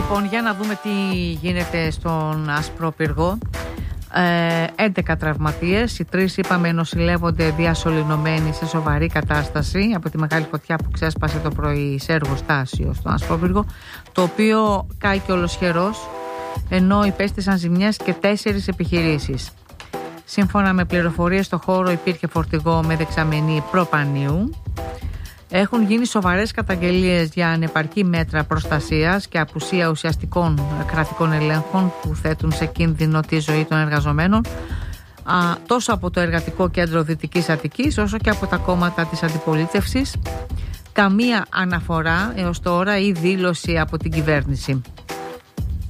Λοιπόν, για να δούμε τι γίνεται στον Ασπρόπυργο. 11 τραυματίες, οι 3 είπαμε νοσηλεύονται διασωληνωμένοι σε σοβαρή κατάσταση από τη μεγάλη φωτιά που ξέσπασε το πρωί σε εργοστάσιο στον Ασπρόπυργο, το οποίο κάηκε ολοσχερός, ενώ υπέστησαν ζημιές και 4 επιχειρήσεις. Σύμφωνα με πληροφορίες, στο χώρο υπήρχε φορτηγό με δεξαμενή προπανίου. Έχουν γίνει σοβαρές καταγγελίες για ανεπαρκή μέτρα προστασίας και απουσία ουσιαστικών κρατικών ελέγχων που θέτουν σε κίνδυνο τη ζωή των εργαζομένων, τόσο από το Εργατικό Κέντρο Δυτικής Αττικής όσο και από τα κόμματα της αντιπολίτευσης. Καμία αναφορά έως τώρα ή δήλωση από την κυβέρνηση.